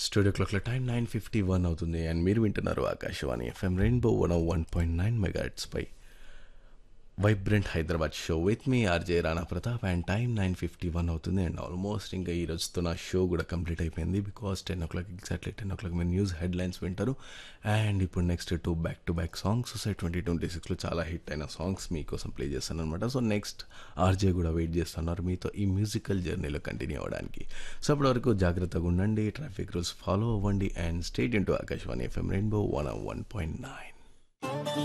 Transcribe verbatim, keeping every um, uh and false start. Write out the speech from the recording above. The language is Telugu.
స్టూడియో క్లాక్లో టైం నైన్ ఫిఫ్టీ వన్ అవుతుంది అండ్ మీరు వింటున్నారు Akashvani FM rainbow one one point nine మెగాట్స్ pi vibrant Hyderabad show with me RJ Rana Pratap and time nine fifty one అవుతుంది అండ్ ఆల్మోస్ట్ ఇంకా ఈ రోజుతో నా షో కూడా కంప్లీట్ అయిపోయింది because ten oh clock exactly ten oh clock మీరు న్యూస్ హెడ్లైన్స్ వింటారు అండ్ ఇప్పుడు next two back to back songs వస్తాయి ట్వంటీ ట్వంటీ సిక్స్లో చాలా హిట్ అయిన సాంగ్స్ మీకోసం ప్లే చేస్తాను అనమాట. సో నెక్స్ట్ ఆర్జే కూడా వెయిట్ చేస్తున్నారు మీతో ఈ మ్యూజికల్ జర్నీలో కంటిన్యూ అవ్వడానికి. సో అప్పటి వరకు జాగ్రత్తగా ఉండండి, ట్రాఫిక్ రూల్స్ ఫాలో అవ్వండి and state into Akashvani FM rainbow one one point nine.